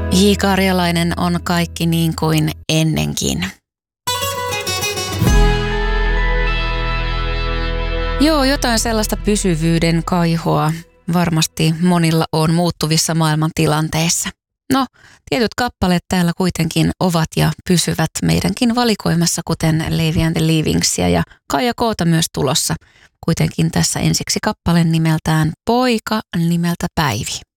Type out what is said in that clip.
J. Karjalainen on kaikki niin kuin ennenkin. Joo, jotain sellaista pysyvyyden kaihoa varmasti monilla on muuttuvissa maailmantilanteissa. No, tietyt kappaleet täällä kuitenkin ovat ja pysyvät meidänkin valikoimassa, kuten Levi and the Leavingsia ja Kaija K:ta myös tulossa. Kuitenkin tässä ensiksi kappale nimeltään Poika nimeltä Päivi.